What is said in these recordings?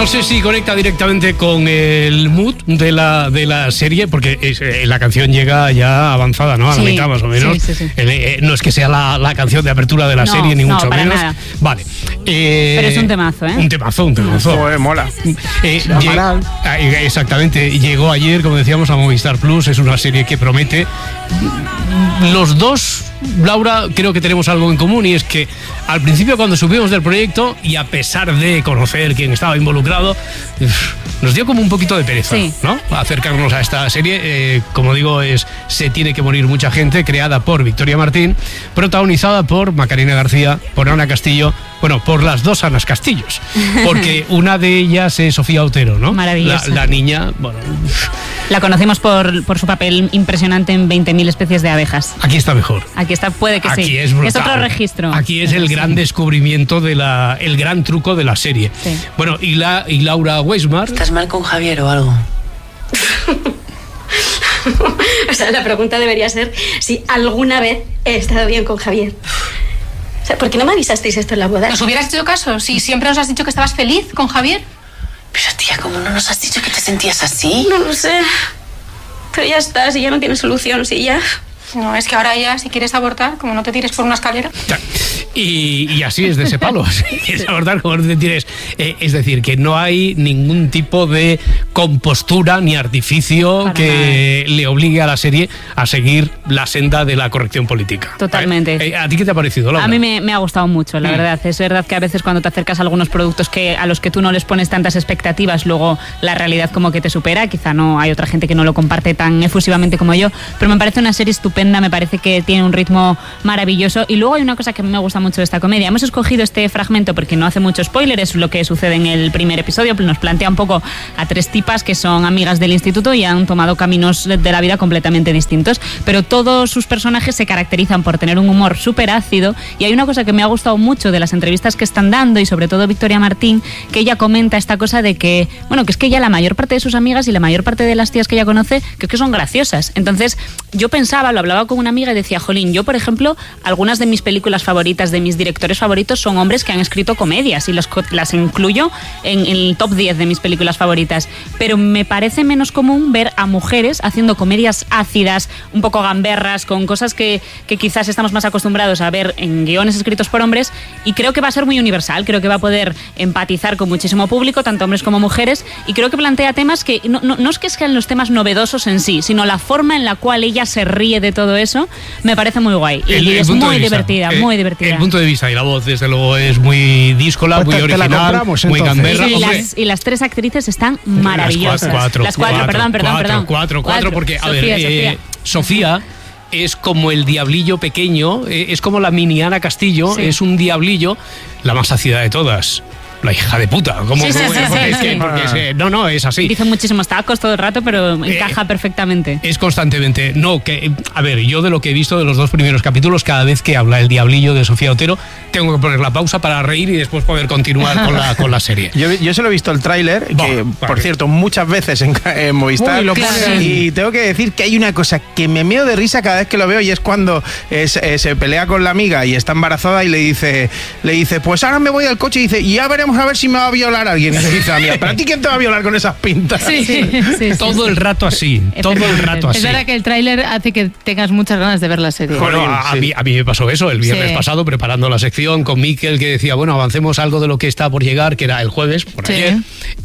No sé si conecta directamente con el mood de la serie, porque la canción llega ya avanzada, ¿no? A la mitad más o menos. Sí. No es que sea la canción de apertura de la serie, ni mucho para menos. Nada. Vale. Pero es un temazo, ¿eh? Un temazo. Mola. Exactamente. Llegó ayer, como decíamos, a Movistar Plus. Es una serie que promete. Los dos, Laura, creo que tenemos algo en común, y es que al principio, cuando subimos del proyecto, y a pesar de conocer quién estaba involucrado, nos dio como un poquito de pereza, ¿no? Acercarnos a esta serie. Como digo, Se tiene que morir mucha gente, creada por Victoria Martín, protagonizada por Macarena García, por Ana Castillo, bueno, por las dos Anas Castillos, porque una de ellas es Sofía Otero, ¿no? Maravillosa. La niña, bueno... La conocimos por su papel impresionante en 20.000 especies de abejas. Aquí está mejor. Aquí está, puede que Aquí sí. Es brutal. Es otro registro. Aquí es el gran descubrimiento el gran truco de la serie. Sí. Bueno, y Laura Weismar... ¿Estás mal con Javier o algo? O sea, la pregunta debería ser si alguna vez he estado bien con Javier. O sea, ¿por qué no me avisasteis esto en la boda? ¿Nos hubieras hecho caso? Si siempre nos has dicho que estabas feliz con Javier. Pero tía, ¿cómo no nos has dicho que te sentías así? No lo sé. Pero ya está, si ya no tiene solución, si ya... No, es que ahora ya, si quieres abortar, como no te tires por una escalera. Y así es de ese palo. Si quieres abortar, como no te tires. Es decir, que no hay ningún tipo de compostura ni artificio que le obligue a la serie a seguir la senda de la corrección política. Totalmente. ¿A ti qué te ha parecido, Laura? A mí me ha gustado mucho, la verdad. Es verdad que a veces cuando te acercas a algunos productos a los que tú no les pones tantas expectativas, luego la realidad como que te supera. Quizá no hay otra gente que no lo comparte tan efusivamente como yo, pero me parece una serie estupenda, me parece que tiene un ritmo maravilloso. Y luego hay una cosa que a mí me gusta mucho de esta comedia. Hemos escogido este fragmento porque no hace mucho spoiler, es lo que sucede en el primer episodio. Nos plantea un poco a tres tipas que son amigas del instituto y han tomado caminos de la vida completamente distintos, pero todos sus personajes se caracterizan por tener un humor súper ácido. Y hay una cosa que me ha gustado mucho de las entrevistas que están dando, y sobre todo Victoria Martín, que ella comenta esta cosa de que, bueno, que es que ella, la mayor parte de sus amigas y la mayor parte de las tías que ella conoce, que es que son graciosas. Entonces yo pensaba, lo hablaba con una amiga y decía, jolín, yo por ejemplo, algunas de mis películas favoritas, de mis directores favoritos, son hombres que han escrito comedias y las incluyo en el top 10 de mis películas favoritas, pero me parece menos común ver a mujeres haciendo comedias ácidas, un poco gamberras, con cosas que quizás estamos más acostumbrados a ver en guiones escritos por hombres, y creo que va a ser muy universal, creo que va a poder empatizar con muchísimo público, tanto hombres como mujeres, y creo que plantea temas que no es que sean los temas novedosos en sí, sino la forma en la cual ella se ríe de todo eso, me parece muy guay. Y es muy divertida, muy divertida. El punto de vista y la voz, desde luego, es muy díscola, muy original, la compramos, muy gamberra. Y las tres actrices están maravillosas. Las cuatro, perdón. Cuatro, porque, a ver, Sofía es como el diablillo pequeño, es como la mini Ana Castillo, es un diablillo, la más ácida de todas. La hija de puta. No, es así. Dice muchísimos tacos todo el rato, pero encaja perfectamente. Es constantemente. A ver, yo de lo que he visto de los dos primeros capítulos, cada vez que habla el diablillo de Sofía Otero, tengo que poner la pausa para reír y después poder continuar con la serie. Yo solo he visto el tráiler, que por cierto, muchas veces en Movistar. Y tengo que decir que hay una cosa que me meo de risa cada vez que lo veo, y es cuando se pelea con la amiga y está embarazada y le dice, pues ahora me voy al coche, y dice, y ya veremos a ver si me va a violar alguien. Y se dice, amiga, ¿para ti quién te va a violar con esas pintas? Sí. Todo el rato así. Es verdad que el tráiler hace que tengas muchas ganas de ver la serie. Bueno, a mí me pasó eso el viernes pasado, preparando la sección con Miquel, que decía, bueno, avancemos algo de lo que está por llegar, que era el jueves, por ayer.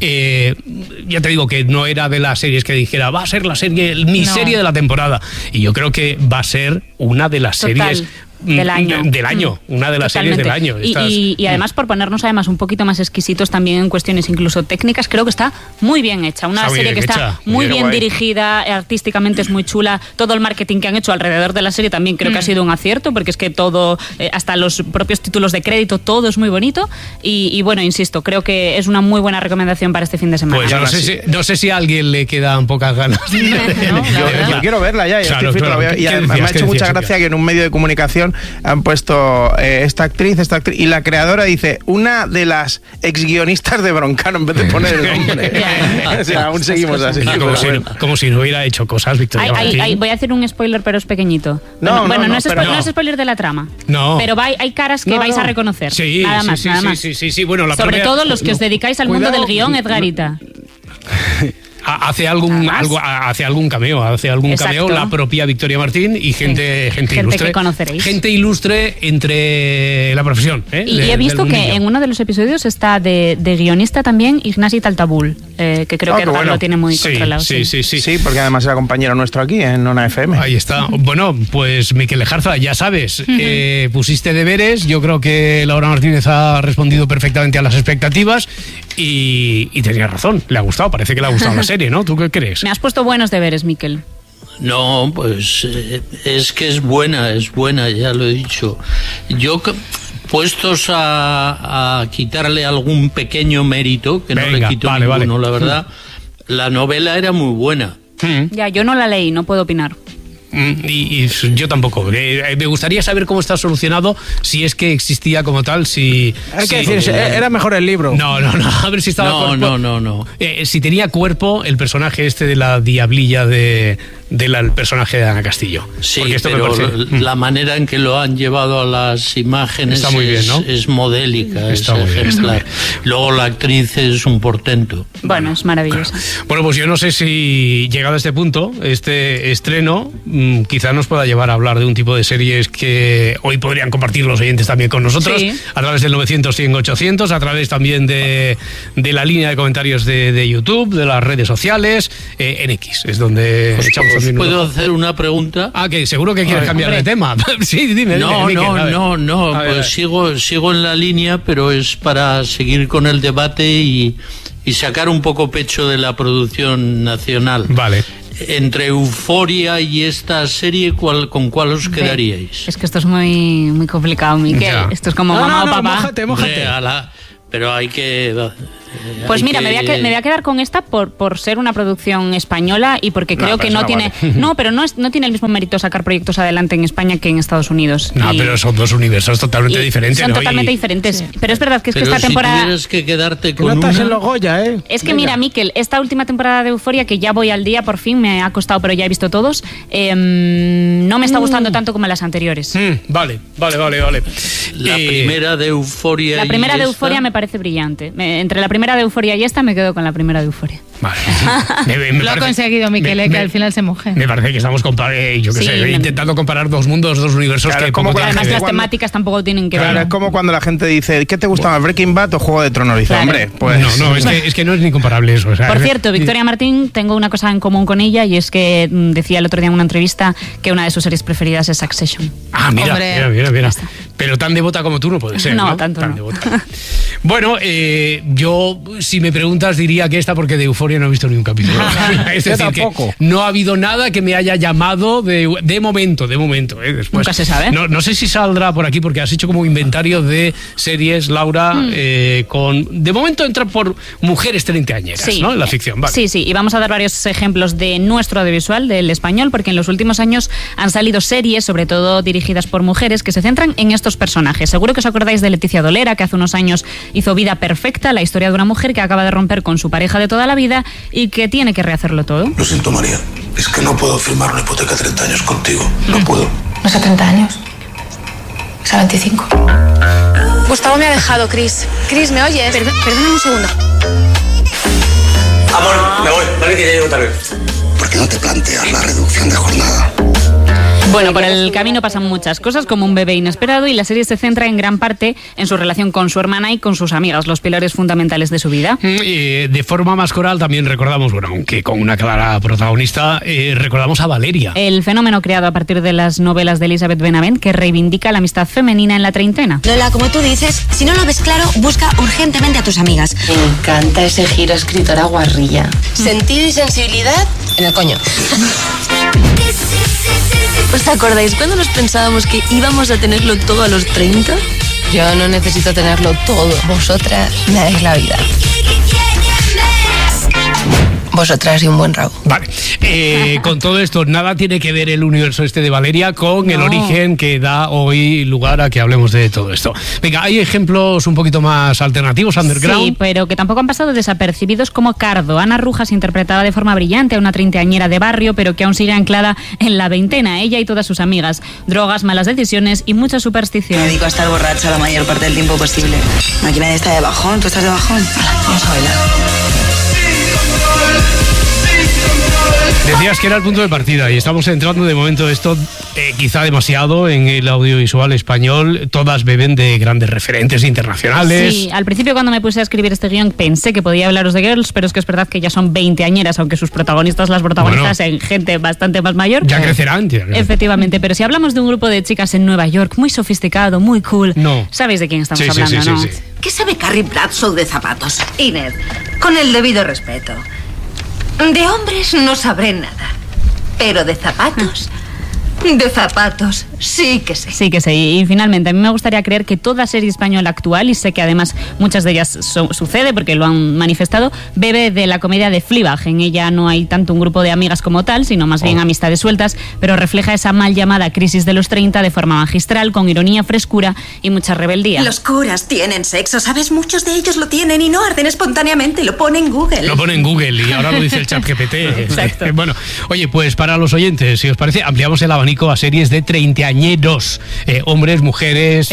Ya te digo que no era de las series que dijera, va a ser la serie, serie de la temporada. Y yo creo que va a ser una de las series del año, una de las series del año. Y además, por ponernos además un poquito más exquisitos también en cuestiones incluso técnicas, creo que está muy bien hecha. Una serie que está muy bien dirigida, artísticamente es muy chula. Todo el marketing que han hecho alrededor de la serie también creo que ha sido un acierto, porque es que todo, hasta los propios títulos de crédito, todo es muy bonito. Y bueno, insisto, creo que es una muy buena recomendación para este fin de semana. Pues no sé si a alguien le quedan pocas ganas. Yo quiero verla ya. Y además me ha hecho mucha gracia que en un medio de comunicación guión han puesto esta actriz, y la creadora dice, una de las ex guionistas de Broncano, en vez de poner el nombre. O sea, aún seguimos así. Como si no hubiera hecho cosas, Victoria Martín. Voy a hacer un spoiler, pero es pequeñito. No es spoiler de la trama. No. Pero hay caras que vais a reconocer. Sí, nada más. Sí. Bueno, sobre todo los que os dedicáis al mundo del guión, Edgarita. Hace algún cameo, la propia Victoria Martín y gente ilustre. Que conoceréis. Gente ilustre entre la profesión. Y he visto que en uno de los episodios está de guionista también Ignasi Taltabul, que creo que Edgar lo tiene muy controlado. Sí, porque además era compañero nuestro aquí en Ona FM. Ahí está. Bueno, pues Miquel Lejarza, ya sabes, pusiste deberes. Yo creo que Laura Martínez ha respondido perfectamente a las expectativas y tenía razón. Le ha gustado, parece que le ha gustado la serie, ¿no? ¿Tú qué crees? Me has puesto buenos deberes, Miquel. No, pues es que es buena, ya lo he dicho. Yo, puestos a quitarle algún pequeño mérito, que no le quito ninguno, la verdad, la novela era muy buena. Ya, yo no la leí, no puedo opinar. Y yo tampoco. Me gustaría saber cómo está solucionado, si es que existía como tal, Hay que decir, era mejor el libro. No. A ver si estaba cuerpo. No. Si tenía cuerpo el personaje de la diablilla del personaje de Ana Castillo. Sí, pero la manera en que lo han llevado a las imágenes está muy bien, ¿no? Es modélica, está es ejemplar. Luego la actriz es un portento. Bueno, es maravillosa. Bueno, pues yo no sé si llegado a este punto, este estreno quizá nos pueda llevar a hablar de un tipo de series que hoy podrían compartir los oyentes también con nosotros, a través del 900-100-800, a través también de la línea de comentarios de YouTube, de las redes sociales, en X, es donde echamos también. ¿Puedo hacer una pregunta? Que seguro que quieres cambiar de tema. Sí, dime. No, pues sigo en la línea, pero es para seguir con el debate y sacar un poco pecho de la producción nacional. Vale. Entre Euforia y esta serie, ¿con cuál os quedaríais? Es que esto es muy, muy complicado, Miquel. Esto es como mamá o papá. Mójate. Pero hay que... Pues mira, me voy a quedar con esta por ser una producción española y porque creo que no tiene... Vale. No, pero no tiene el mismo mérito sacar proyectos adelante en España que en Estados Unidos. Pero son dos universos totalmente diferentes. Son totalmente diferentes. Sí. Pero es verdad que esta temporada... Pero si tuvieras que quedarte con no estás en los Goya, Es que mira, Miquel, esta última temporada de Euforia, que ya voy al día, por fin, me ha costado, pero ya he visto todos, no me está gustando tanto como las anteriores. Vale. La primera de Euforia. La primera de Euforia me parece brillante. Entre la primera de Euforia y esta me quedo con la primera de Euforia. Vale. Lo ha conseguido, Miquel, que al final se moje. Me parece que estamos intentando comparar dos mundos, dos universos, que como además las temáticas tampoco tienen que ver. Es como cuando la gente dice, ¿qué te gusta más, Breaking Bad o Juego de Tronos? Dice, hombre, pues... No, es que no es ni comparable eso. Por cierto, Victoria Martín, tengo una cosa en común con ella, y es que decía el otro día en una entrevista que una de sus series preferidas es Succession. Mira. Pero tan devota como tú no puede ser, ¿no? Tanto tan no. Devota. Bueno, yo, si me preguntas, diría que esta, porque de Euforia no he visto ni un capítulo. Es decir, que no ha habido nada que me haya llamado de momento. Después, nunca se sabe. No sé si saldrá por aquí, porque has hecho como un inventario de series, Laura, de momento entra por mujeres treintañeras, ¿no? En la ficción. Vale. Sí, y vamos a dar varios ejemplos de nuestro audiovisual, del español, porque en los últimos años han salido series, sobre todo dirigidas por mujeres, que se centran en estos personajes. Seguro que os acordáis de Leticia Dolera, que hace unos años hizo Vida Perfecta, la historia de una mujer que acaba de romper con su pareja de toda la vida y que tiene que rehacerlo todo. Lo siento, María, es que no puedo firmar una hipoteca a 30 años contigo. No puedo. ¿No es a 30 años? ¿Es a 25? Gustavo me ha dejado, Chris. Chris, ¿me oyes? Perdóname un segundo. Amor, me voy. Vale, que ya llego tarde. ¿Por qué no te planteas la reducción de jornada? Bueno, por el camino pasan muchas cosas, como un bebé inesperado, y la serie se centra en gran parte en su relación con su hermana y con sus amigas, los pilares fundamentales de su vida. Y de forma más coral también recordamos, aunque con una clara protagonista, recordamos a Valeria. El fenómeno creado a partir de las novelas de Elizabeth Benavent, que reivindica la amistad femenina en la treintena. Lola, como tú dices, si no lo ves claro, busca urgentemente a tus amigas. Me encanta ese giro escritora guarrilla. Sentido y sensibilidad en el coño. ¿Os acordáis cuando nos pensábamos que íbamos a tenerlo todo a los 30? Yo no necesito tenerlo todo. Vosotras me dais la vida. vosotras y un buen rabo. Vale. Con todo esto, nada tiene que ver el universo de Valeria con el origen que da hoy lugar a que hablemos de todo esto. Venga, hay ejemplos un poquito más alternativos, underground. Sí, pero que tampoco han pasado desapercibidos, como Cardo. Ana Rujas interpretaba de forma brillante a una treintañera de barrio, pero que aún sigue anclada en la veintena, ella y todas sus amigas. Drogas, malas decisiones y mucha superstición. Me dedico a estar borracha la mayor parte del tiempo posible. Aquí nadie está de bajón, ¿tú estás de bajón? Hola, vamos a bailar. Decías que era el punto de partida y estamos entrando de momento esto quizá demasiado en el audiovisual español. Todas beben de grandes referentes internacionales. Sí, al principio cuando me puse a escribir este guión pensé que podía hablaros de Girls, pero es que es verdad que ya son veinteañeras, aunque sus protagonistas las protagonistas en gente bastante más mayor. Ya crecerán. Efectivamente, pero si hablamos de un grupo de chicas en Nueva York, muy sofisticado, muy cool, ¿sabéis de quién estamos hablando, no? Sí. ¿Qué sabe Carrie Bradshaw de zapatos? Inés, con el debido respeto. De hombres no sabré nada, pero de zapatos... De zapatos, sí que sé. Sí que sé. Y finalmente, a mí me gustaría creer que toda serie española actual, y sé que además muchas de ellas sucede porque lo han manifestado, bebe de la comedia de Fleabag. En ella no hay tanto un grupo de amigas como tal, sino más bien amistades sueltas, pero refleja esa mal llamada crisis de los 30 de forma magistral, con ironía, frescura y mucha rebeldía. Los curas tienen sexo, ¿sabes? Muchos de ellos lo tienen y no arden espontáneamente, lo pone en Google. Lo pone en Google y ahora lo dice el ChatGPT. Exacto. Bueno, oye, pues para los oyentes, si os parece, ampliamos el abanico a series de treintañeros, hombres, mujeres,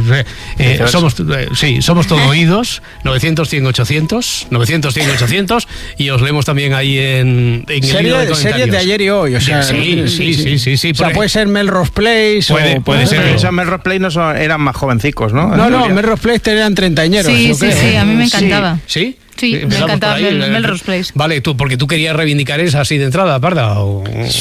somos todo oídos. 900, 100, 800, 900, 100, 800, y os leemos también ahí en el libro de comentarios. Series de ayer y hoy, o sea, sí. O sea, puede ser Melrose Place, puede ser. Esos Melrose Place eran más jovencicos, ¿no? No, Melrose Place eran treintañeros. Sí, a mí me encantaba. ¿Sí? Sí, me encantaba Melrose Place. Vale, porque tú querías reivindicar esa así de entrada, Parda. ¿O?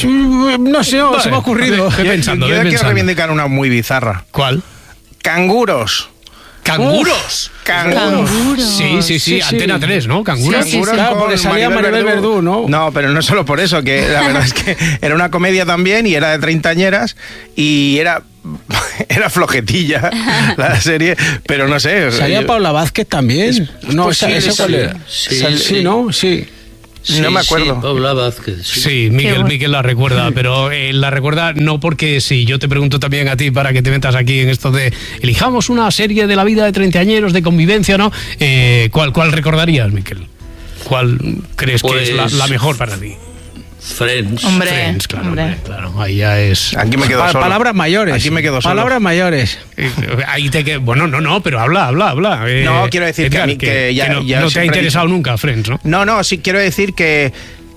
No sé, se me ha ocurrido. Yo quiero reivindicar una muy bizarra. ¿Cuál? Canguros. ¿Canguros? Canguros. Sí, Antena 3, ¿no? Canguros. Canguros, claro, porque salía Maribel Verdú, ¿no? No, pero no solo por eso, que la verdad es que era una comedia también y era de treintañeras y era flojetilla la serie, pero no sé. Salía Paula Vázquez también. No, esa cuál era. Sí, ¿no? Sí. No me acuerdo. Sí, Paula Vázquez. Sí, Miguel la recuerda, pero la recuerda no porque sí. Yo te pregunto también a ti para que te metas aquí en esto de elijamos una serie de la vida de treintañeros, de convivencia, ¿no? ¿Cuál recordarías, Miguel? ¿Cuál crees que es la mejor para ti? Friends. Friends, claro. Ahí ya es. Aquí me quedo solo. Palabras mayores. Aquí me quedo solo. Palabras mayores. Ahí Bueno, no, pero habla. No, quiero decir Edgar, que a mí que ya no te ha interesado nunca Friends, ¿no? No, sí quiero decir que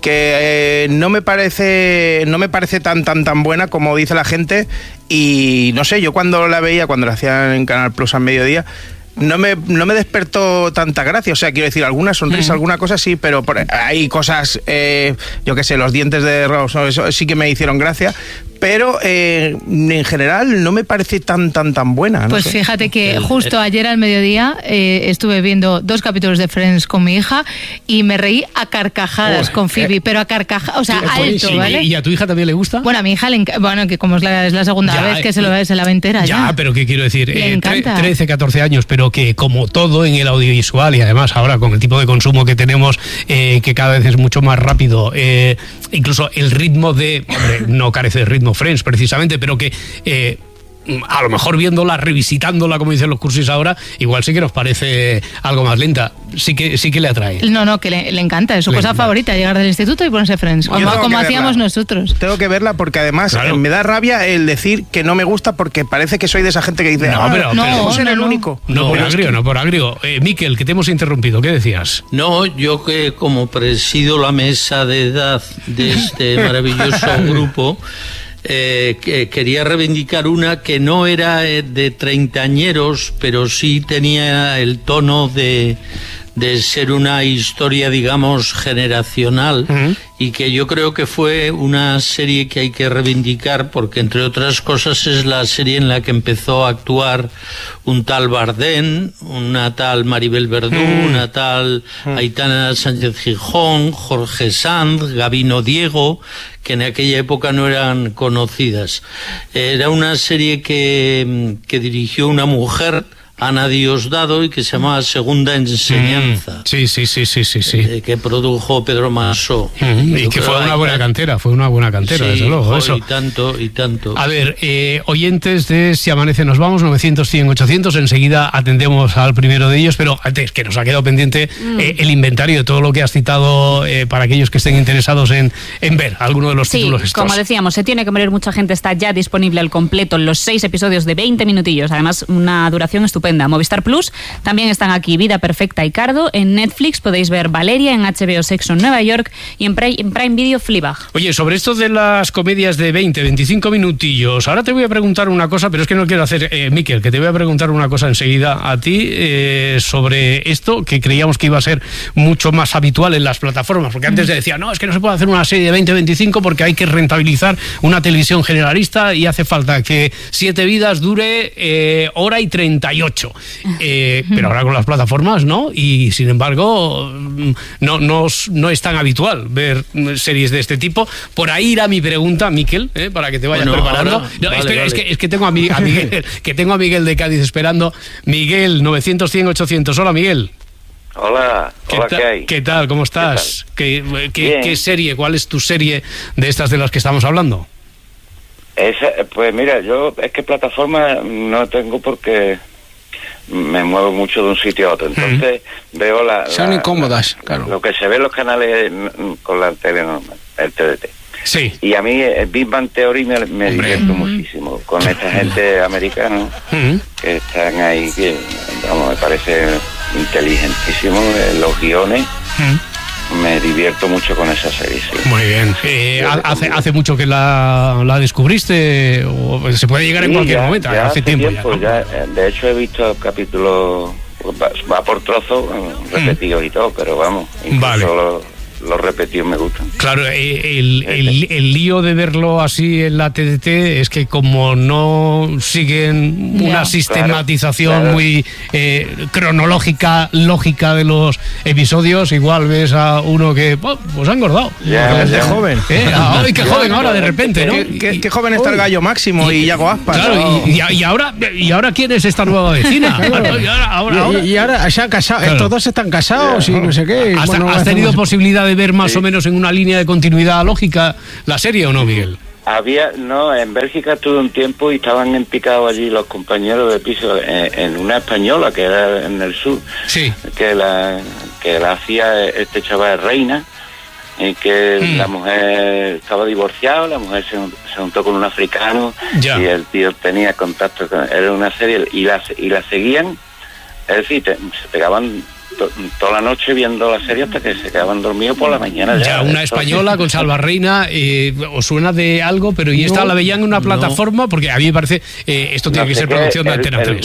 no me parece tan buena como dice la gente, y no sé, yo cuando la veía, cuando la hacían en Canal Plus al mediodía, no me despertó tanta gracia. O sea, quiero decir, alguna sonrisa, alguna cosa sí, pero hay cosas, yo qué sé, los dientes de Rose, eso sí que me hicieron gracia, pero en general no me parece tan buena. No pues sé. Fíjate que justo ayer al mediodía estuve viendo 2 capítulos de Friends con mi hija y me reí a carcajadas con Phoebe, pero a carcajadas, o sea, alto, ¿vale? ¿Y a tu hija también le gusta? Bueno, a mi hija que como es la segunda vez que se la ve entera ya. Pero ¿qué quiero decir? Le encanta. 13, 14 años, pero que como todo en el audiovisual y además ahora con el tipo de consumo que tenemos, que cada vez es mucho más rápido, incluso el ritmo no carece de ritmo Friends precisamente, pero que a lo mejor viéndola, revisitándola, como dicen los cursis ahora, igual sí que nos parece algo más lenta. Sí que le atrae. No, que le encanta, es su cosa favorita, llegar del instituto y ponerse Friends, como hacíamos nosotros. Tengo que verla porque además me da rabia el decir que no me gusta, porque parece que soy de esa gente que dice no ser el único. No por agrio. Miquel, que te hemos interrumpido, ¿qué decías? No, yo que como presido la mesa de edad de este maravilloso grupo, quería reivindicar una que no era de treintañeros, pero sí tenía el tono de ser una historia, digamos, generacional, y que yo creo que fue una serie que hay que reivindicar porque, entre otras cosas, es la serie en la que empezó a actuar un tal Bardem, una tal Maribel Verdú, una tal Aitana Sánchez Gijón, Jorge Sanz, Gabino Diego, que en aquella época no eran conocidas. Era una serie que dirigió una mujer, Ana Diosdado y que se llamaba Segunda Enseñanza. Sí. Que produjo Pedro Masó. Y que fue una buena cantera, desde luego. Eso. Y tanto. A ver, oyentes de Si Amanece Nos Vamos, 900, 100, 800, enseguida atendemos al primero de ellos, pero antes que nos ha quedado pendiente el inventario de todo lo que has citado para aquellos que estén interesados en ver alguno de los títulos estos. Como decíamos, Se tiene que morir mucha gente está ya disponible al completo en los 6 episodios de 20 minutillos, además una duración estupenda. Movistar Plus también están aquí Vida Perfecta y Cardo. En Netflix podéis ver Valeria, en HBO Sexo en Nueva York y en Prime Video Fleabag. Oye, sobre esto de las comedias de 20, 25 minutillos, ahora te voy a preguntar una cosa, pero es que no quiero hacer, Miquel, que te voy a preguntar una cosa enseguida a ti sobre esto que creíamos que iba a ser mucho más habitual en las plataformas, porque antes se decía, no, es que no se puede hacer una serie de 20, 25 porque hay que rentabilizar una televisión generalista y hace falta que 7 vidas dure hora y 38. Pero ahora con las plataformas, ¿no? Y sin embargo, no es tan habitual ver series de este tipo. Por ahí irá mi pregunta, Miquel, para que te vayas preparando. Vale. Es que tengo a Miguel, que tengo a Miguel de Cádiz esperando. Miguel, 900, 100, 800. Hola, Miguel. Hola, ¿qué hay? ¿Qué tal? ¿Cómo estás? ¿Qué serie? ¿Cuál es tu serie de estas de las que estamos hablando? Pues mira, yo es que plataforma no tengo porque me muevo mucho de un sitio a otro, entonces veo son incómodas, claro. Lo que se ve en los canales con la tele normal, el TDT. Sí. Y a mí el Big Bang Theory me divierto muchísimo con esta gente americana que están ahí, que vamos, me parece inteligentísimo los guiones. Me divierto mucho con esa serie, sí. Muy bien. ¿Hace mucho que la descubriste? ¿O se puede llegar en cualquier momento? Hace tiempo ya, ¿no? De hecho, he visto capítulos, va por trozos, repetidos y todo, pero vamos, incluso los repetidos me gustan. Claro, el lío de verlo así en la TDT es que como no siguen una sistematización muy cronológica, lógica de los episodios, igual ves a uno que pues ha engordado. De joven. Ay, qué joven ahora de repente, ¿no? Qué joven está el Gallo Máximo y Iago Aspas. Claro, y ahora ¿quién es esta nueva vecina? Y ahora se han casado, estos dos están casados y no sé qué. ¿Has tenido posibilidad de ver más o menos en una línea de continuidad lógica la serie o no, Miguel? En Bélgica estuve un tiempo y estaban empicados allí los compañeros de piso en una española que era en el sur, que la hacía este chaval Reina, en que la mujer estaba divorciada, la mujer se juntó con un africano y el tío tenía contacto con, era una serie y la seguían, es decir, se pegaban toda la noche viendo la serie hasta que se quedaban dormidos por la mañana. Ya una española con Salva Reina, os suena de algo, pero ¿y esta la veían en una plataforma? Porque a mí me parece, esto tiene que ser producción de Antena 3.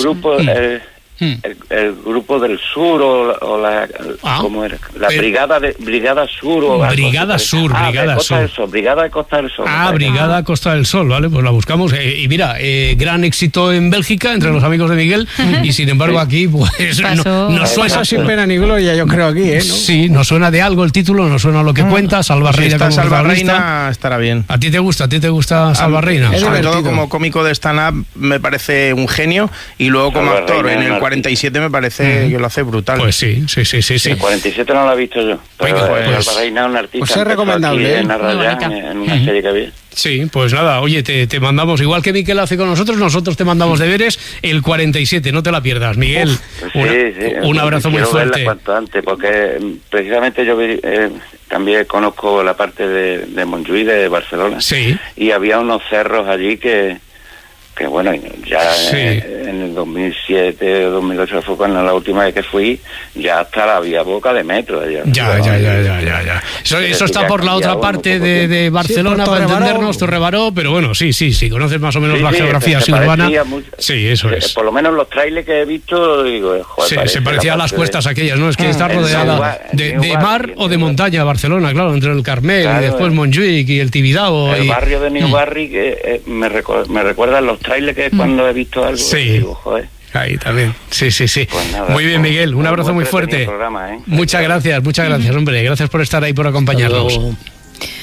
El grupo del sur o la ¿cómo era? La Brigada Sur o Brigada Sur, Brigada Sur. Brigada de Costa del Sol. Brigada Costa del Sol, vale, pues la buscamos. Y mira, gran éxito en Bélgica entre los amigos de Miguel y sin embargo aquí pues no suena sin pena ni gloria, yo creo aquí, ¿no? Sí, nos suena de algo el título, nos suena lo que cuenta. Salva Reina, Salva Reina estará bien. ¿A ti te gusta Salva Reina? Sobre todo como cómico de stand-up me parece un genio y luego como actor en el 47 me parece que lo hace brutal. Pues sí. El 47 no lo he visto yo. Pero Salva Reina, un artista. Pues es recomendable. En una serie que había. Sí, pues nada, oye, te mandamos, igual que Miquel hace con nosotros te mandamos deberes el 47, no te la pierdas, Miguel. Un abrazo muy fuerte. Cuanto antes, porque precisamente yo también conozco la parte de Montjuïc, de Barcelona, y había unos cerros allí que bueno, ya en el 2007 o 2008 fue cuando la última vez que fui, ya hasta la vía boca de metro. Ya. Eso está por la otra parte de Barcelona, para entendernos, Torrebaró, pero bueno, sí, conoces más o menos la geografía así urbana. Sí, eso es. Por lo menos los trailers que he visto, digo, joder, se parecía a las cuestas aquellas, ¿no? Es que está rodeada de mar o de montaña Barcelona, claro, entre el Carmel y después Montjuïc y el Tibidabo. El barrio de New Barri que me recuerda los trailers que cuando he visto algo digo, joder. Ahí también, sí. Pues nada, muy bien, Miguel, un abrazo muy fuerte. Programa, Muchas gracias, hombre, gracias por estar ahí, por acompañarnos.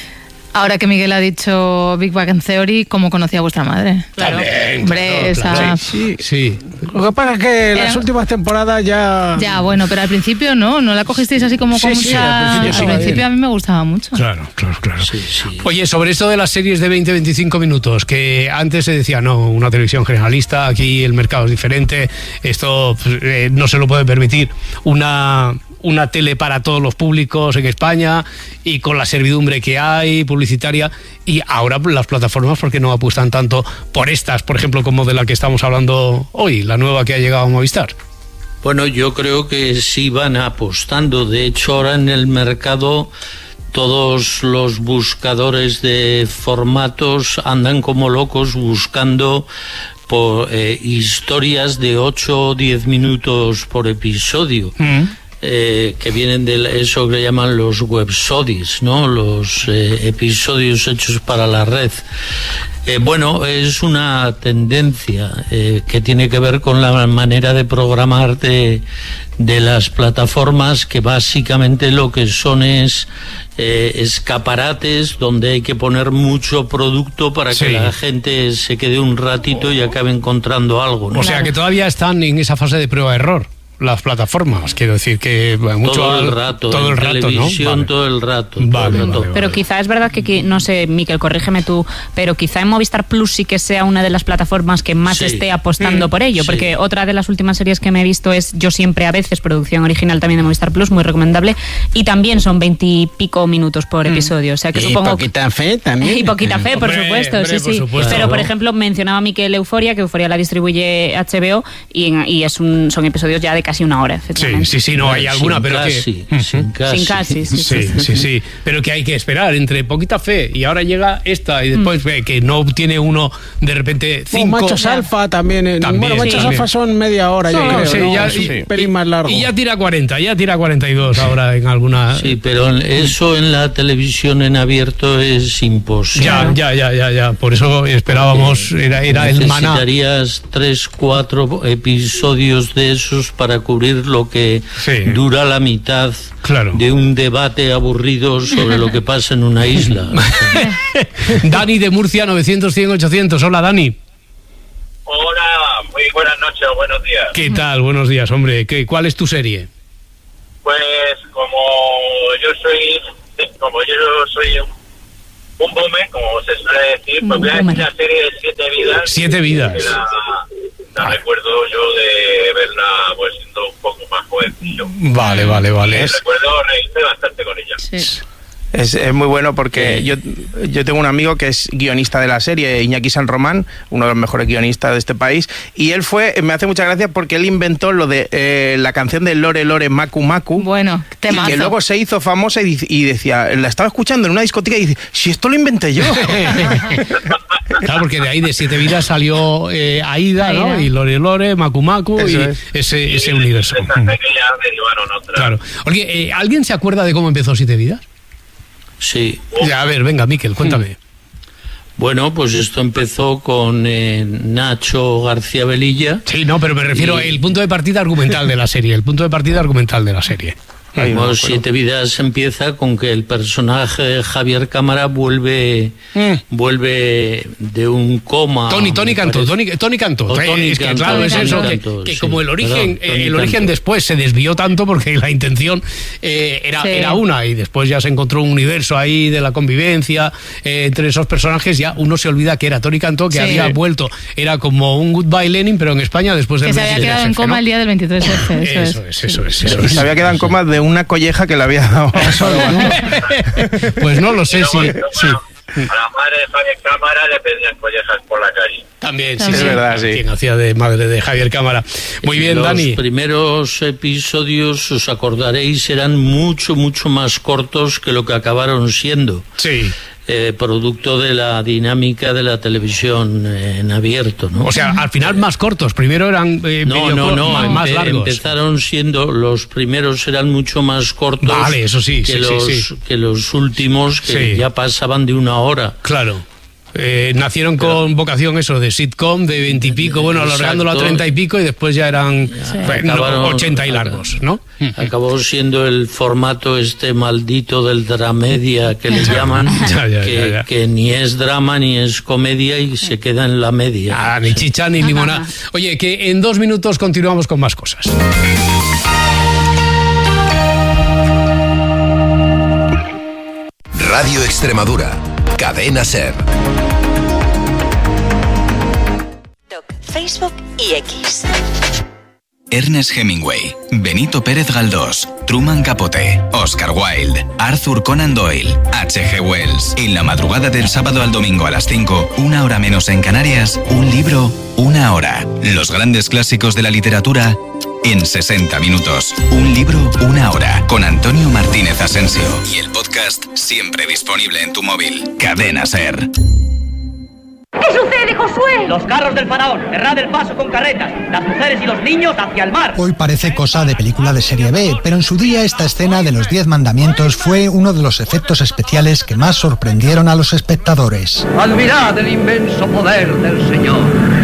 Ahora que Miguel ha dicho Big Bang Theory, ¿cómo conocía a vuestra madre? Claro. También, hombre, claro. esa... Sí. Lo que pasa es que las últimas temporadas ya... Ya, bueno, pero al principio no la cogisteis así como con mucha... Al principio a mí me gustaba mucho. Claro. Sí. Oye, sobre esto de las series de 20-25 minutos, que antes se decía, no, una televisión generalista, aquí el mercado es diferente, esto no se lo puede permitir una tele para todos los públicos en España y con la servidumbre que hay publicitaria, y ahora las plataformas, ¿por qué no apuestan tanto por estas, por ejemplo, como de la que estamos hablando hoy, la nueva que ha llegado a Movistar? Bueno, yo creo que sí van apostando. De hecho, ahora en el mercado todos los buscadores de formatos andan como locos buscando historias de 8 o 10 minutos por episodio. Que vienen de eso que le llaman los websodies, ¿no? Los episodios hechos para la red. Bueno, es una tendencia que tiene que ver con la manera de programar de las plataformas, que básicamente lo que son es escaparates donde hay que poner mucho producto para que la gente se quede un ratito y acabe encontrando algo, ¿no? O sea que todavía están en esa fase de prueba-error las plataformas, quiero decir que mucho todo el rato, televisión, ¿no? Todo el rato. Vale. Pero quizá es verdad que, no sé, Miquel, corrígeme tú, pero quizá en Movistar Plus sí que sea una de las plataformas que más esté apostando por ello, porque otra de las últimas series que me he visto es Yo siempre a veces, producción original también de Movistar Plus, muy recomendable, y también son 20 y pico minutos por episodio, o sea que supongo... Poquita Fe también. Y Poquita Fe, por supuesto, sí. Por supuesto, pero, por ejemplo, mencionaba Miquel Euforia, que Euforia la distribuye HBO, y son episodios ya de casi una hora, efectivamente. Sí, no hay alguna, sin pero casi, que... sin casi. Sí, pero que hay que esperar entre Poquita Fe y ahora llega esta, y después que no tiene uno de repente 5... Machos Alfa también. Bueno, Machos Alfa son media hora, yo creo. Sí, un pelín más largo. Y ya tira 40, ya tira 42 ahora en alguna... Sí, pero eso en la televisión en abierto es imposible. Ya. Por eso esperábamos, era el maná. Necesitarías 3-4 episodios de esos para cubrir lo que dura la mitad de un debate aburrido sobre lo que pasa en una isla. Dani de Murcia, 900-100-800. Hola, Dani. Hola, muy buenas noches o buenos días. ¿Qué tal? Buenos días, hombre. ¿Cuál es tu serie? Pues como yo soy un boomer, como se suele decir, pues voy a decir la serie de 7 vidas. 7 vidas. La recuerdo yo de verla pues siendo un poco más jovencillo. Vale. Recuerdo reírme bastante con ella. Sí. Es muy bueno porque yo tengo un amigo que es guionista de la serie, Iñaki San Román, uno de los mejores guionistas de este país, y él me hace mucha gracia porque él inventó lo de la canción de Lore Lore Macu Macu. Bueno, temazo. Y que luego se hizo famosa y decía, la estaba escuchando en una discoteca y dice, si esto lo inventé yo. Claro, porque de ahí de 7 vidas salió Aida, ¿no? Y Lore Lore, Macu Macu, y ese universo. Claro. Oye, ¿alguien se acuerda de cómo empezó 7 vidas? Sí. A ver, venga, Miquel, cuéntame. Bueno, pues esto empezó con Nacho García Velilla. Sí, no, pero me refiero al punto de partida argumental de la serie, Como 7 vidas empieza con que el personaje de Javier Cámara vuelve de un coma. Tony Cantó. Es que claro, es eso, que como el origen después se desvió tanto porque la intención era una, y después ya se encontró un universo ahí de la convivencia entre esos personajes, ya uno se olvida que era Tony Cantó, que había vuelto, era como un Goodbye Lenin, pero en España después del 23F. Que se había quedado en coma el día del 23F. Eso es. Se había quedado en coma de una colleja que le había dado a Pues no lo sé, sí. A la madre de Javier Cámara le pedían collejas por la calle. También, es verdad, sí. Quien hacía de madre de Javier Cámara. Muy bien, Dani. Los primeros episodios, os acordaréis, eran mucho más cortos que lo que acabaron siendo. Sí. Producto de la dinámica de la televisión en abierto, ¿no? O sea, al final más cortos. Primero eran más largos. Empezaron siendo, los primeros eran mucho más cortos. Vale, eso sí, que los últimos que ya pasaban de 1 hora. Claro. nacieron con vocación eso de sitcom, de 20 y pico, bueno, alargándolo a 30 y pico, y después ya eran 80 y largos, ¿no? Acabó siendo el formato maldito del dramedia que le llaman, que ni es drama ni es comedia y se queda en la media. Ni chicha ni limonada. Oye, que en 2 minutos continuamos con más cosas. Radio Extremadura, Cadena SER. Facebook y X. Ernest Hemingway, Benito Pérez Galdós, Truman Capote, Oscar Wilde, Arthur Conan Doyle, H.G. Wells. En la madrugada del sábado al domingo a las 5, 1 hora menos en Canarias, un libro, 1 hora. Los grandes clásicos de la literatura en 60 minutos. Un libro, 1 hora. Con Antonio Martínez Asensio. Y el podcast siempre disponible en tu móvil. Cadena SER. ¿Qué sucede, Josué? Los carros del faraón, cerrad el paso con carretas, las mujeres y los niños hacia el mar. Hoy parece cosa de película de serie B, pero en su día esta escena de los 10 mandamientos fue uno de los efectos especiales que más sorprendieron a los espectadores. Admirad el inmenso poder del Señor.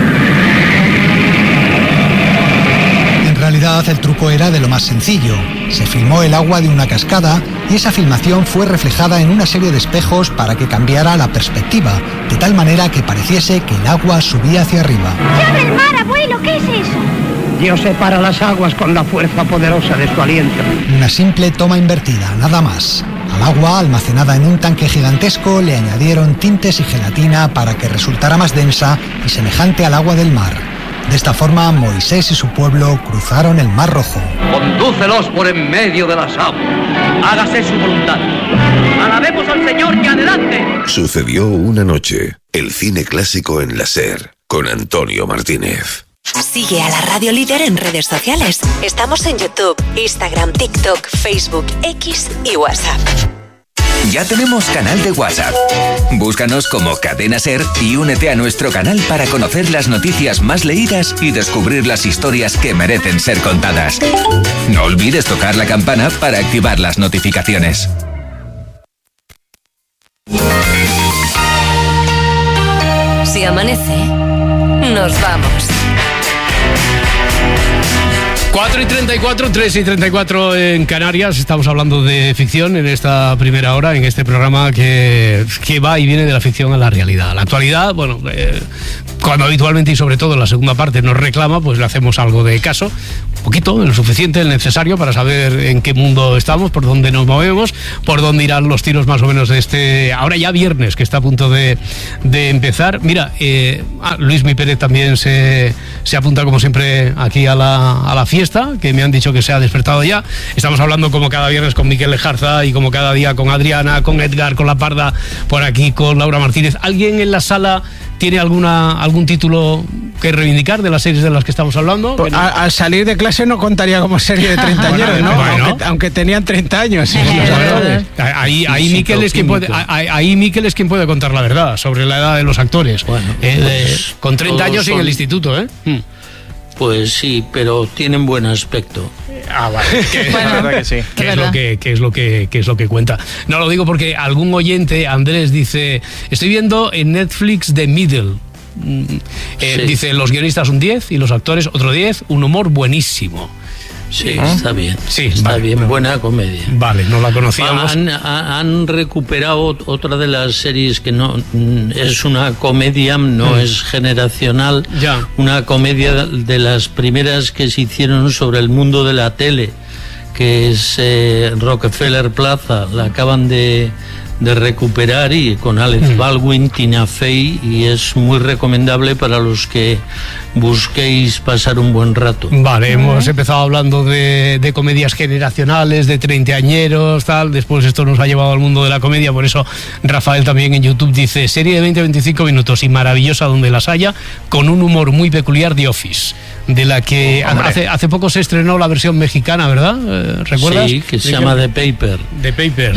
En realidad el truco era de lo más sencillo. Se filmó el agua de una cascada y esa filmación fue reflejada en una serie de espejos para que cambiara la perspectiva, de tal manera que pareciese que el agua subía hacia arriba. ¡Se abre el mar, abuelo! ¿Qué es eso? Dios separa las aguas con la fuerza poderosa de su aliento. Una simple toma invertida, nada más. Al agua, almacenada en un tanque gigantesco, le añadieron tintes y gelatina para que resultara más densa y semejante al agua del mar. De esta forma, Moisés y su pueblo cruzaron el Mar Rojo. Condúcelos por en medio de las aguas. Hágase su voluntad. Alabemos al Señor y adelante. Sucedió una noche. El cine clásico en la SER. Con Antonio Martínez. Sigue a la Radio Líder en redes sociales. Estamos en YouTube, Instagram, TikTok, Facebook, X y WhatsApp. Ya tenemos canal de WhatsApp. Búscanos como Cadena SER y únete a nuestro canal para conocer las noticias más leídas y descubrir las historias que merecen ser contadas. No olvides tocar la campana para activar las notificaciones. Si amanece, nos vamos. 4:34, 3:34 en Canarias. Estamos hablando de ficción en esta primera hora, en este programa que va y viene de la ficción a la realidad. La actualidad, bueno, cuando habitualmente y sobre todo en la segunda parte nos reclama, pues le hacemos algo de caso, un poquito, lo suficiente, el necesario para saber en qué mundo estamos, por dónde nos movemos, por dónde irán los tiros más o menos de este, ahora ya viernes, que está a punto de empezar. Mira, Luis Mi Pérez también se apunta como siempre aquí a la fiesta, que me han dicho que se ha despertado ya. Estamos hablando como cada viernes con Miquel Lejarza y como cada día con Adriana, con Edgar, con La Parda, por aquí con Laura Martínez. ¿Alguien en la sala tiene algún título que reivindicar de las series de las que estamos hablando? Pues al salir de clase no contaría como serie de 30 años, ¿no? Bueno. Aunque tenían 30 años. Sí, ahí Miquel es quien puede contar la verdad sobre la edad de los actores. Bueno, con 30 años en el instituto, ¿eh? Pues sí, pero tienen buen aspecto. Vale. Bueno, la verdad que sí. ¿Qué es lo que cuenta? No lo digo porque algún oyente, Andrés, dice: estoy viendo en Netflix The Middle. Sí. Dice, los guionistas un 10 y los actores otro 10, un humor buenísimo. Sí, está bien. Sí, está bien, buena comedia. Vale, no la conocíamos. Han recuperado otra de las series que no es una comedia, no es generacional. Ya. Una comedia de las primeras que se hicieron sobre el mundo de la tele, que es Rockefeller Plaza. La acaban de recuperar y con Alex Baldwin, Tina Fey, y es muy recomendable para los que busquéis pasar un buen rato. Vale, hemos empezado hablando de comedias generacionales, de treintañeros, tal. Después esto nos ha llevado al mundo de la comedia, por eso Rafael también en YouTube dice: serie de 20-25 minutos y maravillosa donde las haya, con un humor muy peculiar, The Office, de la que hace poco se estrenó la versión mexicana, ¿verdad? ¿Recuerdas? Sí, que se llama The Paper. The Paper.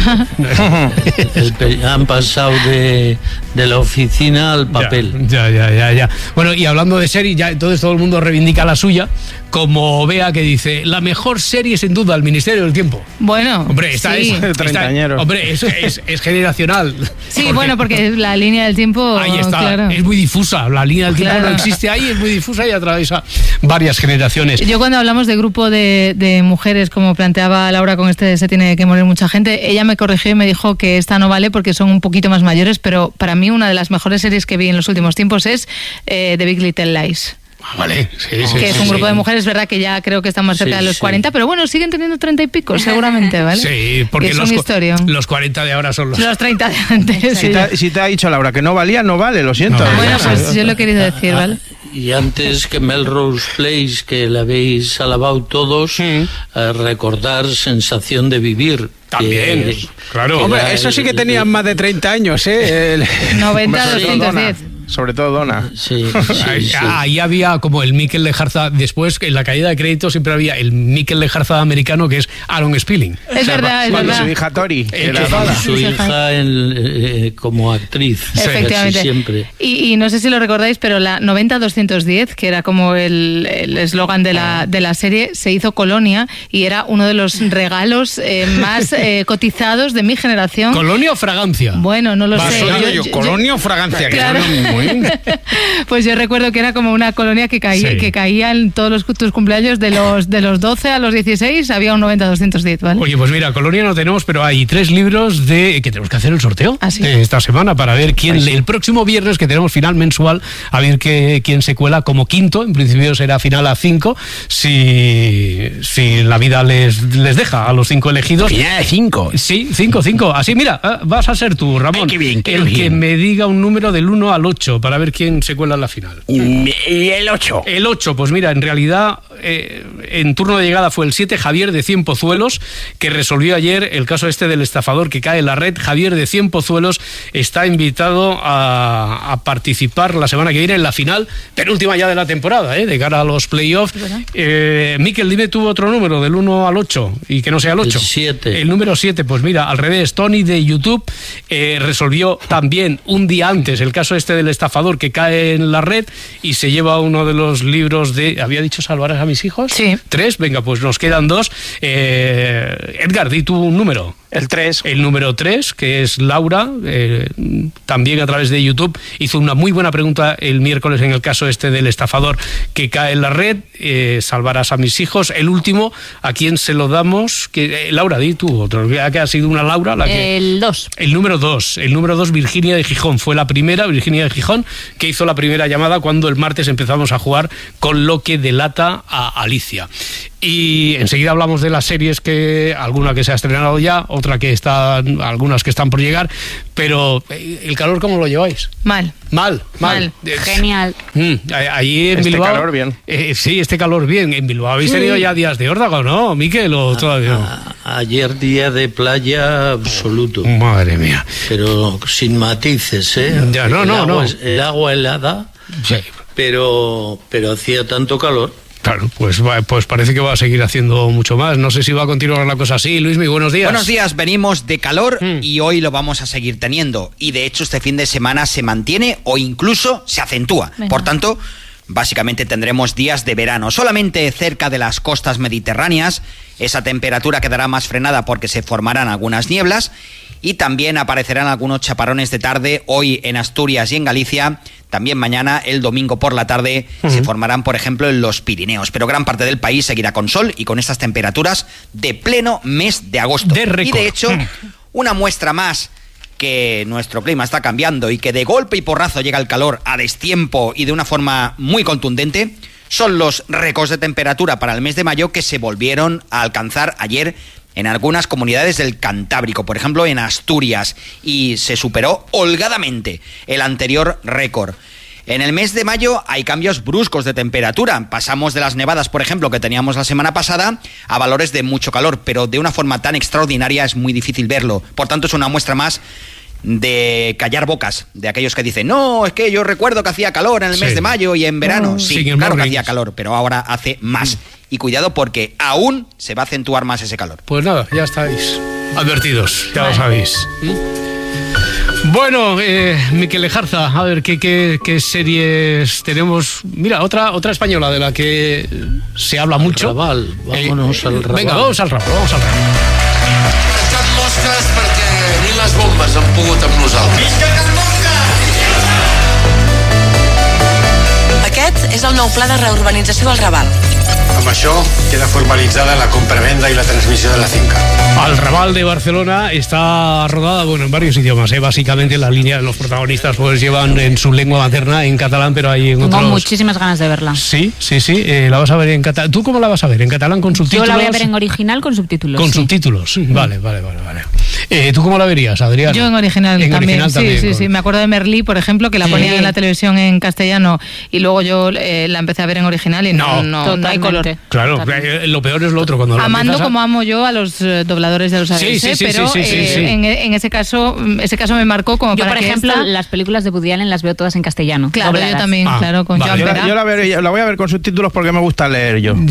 Han pasado de la oficina al papel. Ya. Bueno, y hablando de serie, ya entonces todo el mundo reivindica la suya, como Bea, que dice, la mejor serie sin duda, El Ministerio del Tiempo. Bueno, hombre, hombre, es generacional. Sí, porque la línea del tiempo... Ahí está, claro. Es muy difusa, la línea del tiempo no existe ahí, es muy difusa y atraviesa varias generaciones. Yo cuando hablamos de grupo de mujeres, como planteaba Laura con se tiene que morir mucha gente, ella me corrigió y me dijo que esta no vale porque son un poquito más mayores, pero para mí una de las mejores series que vi en los últimos tiempos es The Big Little Lies. Vale, que es un grupo de mujeres, verdad que ya creo que están más cerca de los 40, pero bueno, siguen teniendo 30 y pico, seguramente, ¿vale? Sí, porque los 40 de ahora son los 30 de antes. Si te ha dicho Laura que no valía, no vale, lo siento. Bueno, pues yo lo he querido decir, ¿vale? Y antes que Melrose Place, que la habéis alabado todos, recordar Sensación de Vivir. También, claro. Hombre, eso sí que tenían más de 30 años, ¿eh? 90-210. Sobre todo Donna. Sí. Ahí había como el Mikel Lejarza. Después, en la caída de crédito, siempre había el Mikel Lejarza americano, que es Aaron Spelling. Es verdad, es cuando verdad. su hija Tori su hija como actriz. Efectivamente. Siempre. Y no sé si lo recordáis, pero la 90-210, que era como el eslogan de la serie, se hizo Colonia y era uno de los regalos más cotizados de mi generación. ¿Colonia o fragancia? Bueno, no lo sé. ¿Colonia o fragancia? Claro. Pues yo recuerdo que era como una colonia que caía en todos tus cumpleaños de los 12 a los 16, había un 90-210, ¿vale? Oye, pues mira, colonia no tenemos, pero hay 3 libros que tenemos que hacer el sorteo esta semana para ver quién el próximo viernes, que tenemos final mensual, a ver quién se cuela como quinto. En principio será final a 5, si la vida les deja a los 5 elegidos. Final a 5. Sí, 5. Así, mira, vas a ser tú, Ramón. Ay, qué bien, que me diga un número del 1 al 8 para ver quién se cuela en la final. El 8. El 8, pues mira, en realidad en turno de llegada fue el 7, Javier de Cienpozuelos, que resolvió ayer el caso del estafador que cae en la red. Javier de Cienpozuelos está invitado a participar la semana que viene en la final, penúltima ya de la temporada, de cara a los playoffs. Miquel, dime tú otro número del 1 al 8 y que no sea el 8. El 7. El número 7, pues mira, al revés, Tony de YouTube resolvió también un día antes el caso del estafador que cae en la red y se lleva uno de los libros ¿había dicho Salvarás a mis hijos? Sí. 3, venga, pues nos quedan 2. Edgar, di tú un número. El 3. El número 3, que es Laura, también a través de YouTube, hizo una muy buena pregunta el miércoles en el caso del estafador que cae en la red. Salvarás a mis hijos. El último, ¿a quién se lo damos? Laura, di tú otro, que ha sido una Laura. El 2. El número 2, Virginia de Gijón. Fue la primera, Virginia de Gijón, que hizo la primera llamada cuando el martes empezamos a jugar con lo que delata a Alicia. Y enseguida hablamos de las series, alguna que se ha estrenado ya, algunas que están por llegar, pero ¿el calor cómo lo lleváis? Mal. Genial. Allí en Bilbao. Calor bien. Sí, este calor bien. En Bilbao habéis tenido ya días de órdago, ¿no, Miquel? ¿O todavía no? Ayer día de playa absoluto. Madre mía. Pero sin matices, ¿eh? Ya, no. El agua helada, sí. Pero hacía tanto calor. Claro, pues parece que va a seguir haciendo mucho más. No sé si va a continuar la cosa así. Luis, muy buenos días. Buenos días, venimos de calor y hoy lo vamos a seguir teniendo. Y de hecho este fin de semana se mantiene o incluso se acentúa. Venga. Por tanto, básicamente tendremos días de verano. Solamente cerca de las costas mediterráneas esa temperatura quedará más frenada porque se formarán algunas nieblas y también aparecerán algunos chaparrones de tarde hoy en Asturias y en Galicia. También mañana, el domingo por la tarde, se formarán, por ejemplo, en los Pirineos. Pero gran parte del país seguirá con sol y con estas temperaturas de pleno mes de agosto. Y de hecho, una muestra más que nuestro clima está cambiando y que de golpe y porrazo llega el calor a destiempo y de una forma muy contundente, son los récords de temperatura para el mes de mayo que se volvieron a alcanzar ayer en algunas comunidades del Cantábrico, por ejemplo en Asturias, y se superó holgadamente el anterior récord. En el mes de mayo hay cambios bruscos de temperatura. Pasamos de las nevadas, por ejemplo, que teníamos la semana pasada, a valores de mucho calor, pero de una forma tan extraordinaria es muy difícil verlo. Por tanto, es una muestra más de callar bocas, de aquellos que dicen, no, es que yo recuerdo que hacía calor en el mes de mayo y en verano. Sí, claro que hacía calor, pero ahora hace más. Y cuidado porque aún se va a acentuar más ese calor. Pues nada, ya estáis advertidos, ya lo sabéis. Bueno, Miquel Lejarza, a ver, ¿qué series tenemos? Mira, otra española de la que se habla mucho. Raval, vámonos al Raval. Venga, vamos al Raval. Estan mosques perquè ni les bombes han pogut amb nosaltres. Visca Can Mosca! Aquest és el nou pla de reurbanització del Raval. Amb això queda formalitzada la compravenda y la transmisión de la finca. Al Raval de Barcelona está rodada, bueno, en varios idiomas, básicamente la línea, los protagonistas pues llevan en su lengua materna, en catalán, pero hay en otros... Tengo muchísimas ganas de verla. Sí, la vas a ver en catalán. ¿Tú cómo la vas a ver? ¿En catalán con subtítulos? Yo la voy a ver en original con subtítulos. Con subtítulos, vale. ¿Tú cómo la verías, Adriana? Yo en original también. Sí. Me acuerdo de Merlí, por ejemplo, que la ponían en la televisión en castellano y luego yo la empecé a ver en original y no hay color. Claro, lo peor es lo otro. Cuando amando como amo yo a los dobladores de los aves, pero en ese caso me marcó como yo, para por ejemplo, las películas de Woody Allen las veo todas en castellano. Claro, dobladas. Yo también, claro, con Joan Pera. Yo la voy a ver con subtítulos porque me gusta leer yo.